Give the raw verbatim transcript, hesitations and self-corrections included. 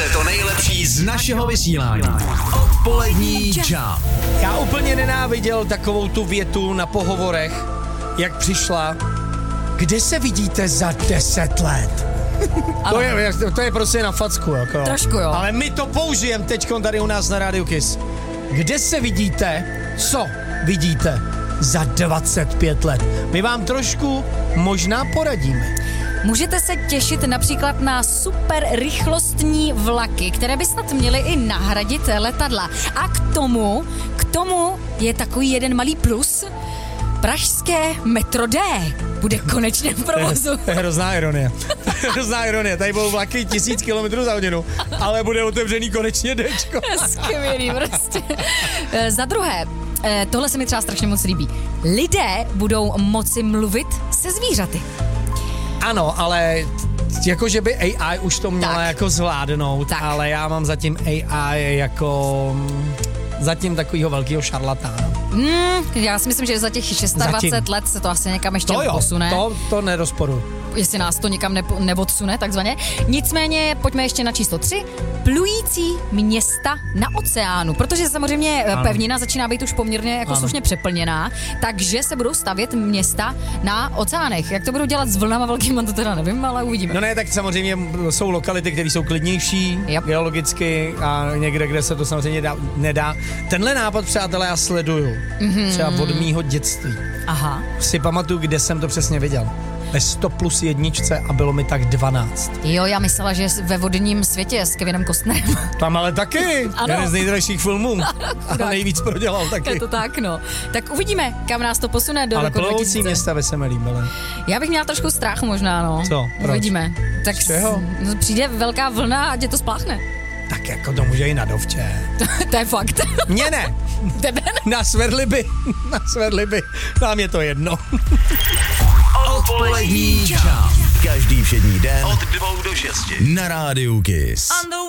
Máte to nejlepší z našeho vysílání. Odpolední čau. Já úplně nenáviděl takovou tu větu na pohovorech, jak přišla. Kde se vidíte za deset let? To je, to je prostě na facku. Jako. Trošku jo. Ale my to použijeme teďkon tady u nás na Radio Kiss. Kde se vidíte, co vidíte za dvacet pět let? My vám trošku možná poradíme. Můžete se těšit například na super rychlostní vlaky, které by snad měly i nahradit letadla. A k tomu, k tomu je takový jeden malý plus. Pražské metro D bude konečně v provozu. To je hrozná ironie. Hrozná ironie. Tady budou vlaky tisíc kilometrů za hodinu, ale bude otevřený konečně Dčko. Skvělý prostě. Za druhé, tohle se mi třeba strašně moc líbí. Lidé budou moci mluvit se zvířaty. Ano, ale jakože by A I už to měla tak. jako zvládnout, tak. ale já mám zatím A I jako zatím takovýho velkého šarlatána. Mm, já si myslím, že za těch dvacet šest let se to asi někam ještě to jo, posune. To, to nerozporuji. Jestli nás to někam ne- neodsune, takzvaně. Nicméně, pojďme ještě na číslo tři. Plující města na oceánu, protože samozřejmě ano. pevnina začíná být už poměrně jako slušně přeplněná, takže se budou stavět města na oceánech. Jak to budou dělat s vlnama velkýma, to teda nevím, ale uvidíme. No ne, tak samozřejmě jsou lokality, které jsou klidnější yep. geologicky a někde, kde se to samozřejmě dá, nedá. Tenhle nápad, přátelé, já sleduju. Mm-hmm. Třeba od mýho dětství. Aha. Si pamatuju, kde jsem to přesně viděl. Ve sto plus jedničce a bylo mi tak dvanáct. Jo, já myslela, že ve vodním světě s Kevinem Costnerem. Tam ale taky. Ano. Jeden z nejdražších filmů. A nejvíc prodělal taky. Je to tak, no. Tak uvidíme, kam nás to posune do ale roku plovoucí dva tisíce. města by se mi líbily. Já bych měla trošku strach možná, no. Co? Proč? Uvidíme. Tak Z čeho? S, přijde velká vlna a tě to spláchne. Tak jako to může i na dovče. To je fakt. Mně ne. Tebe ne. Na svedliby. Na svedliby. Nám je to jedno. Odpolední čau. Každý všední den od dvou do šesti na Rádiu Kiss.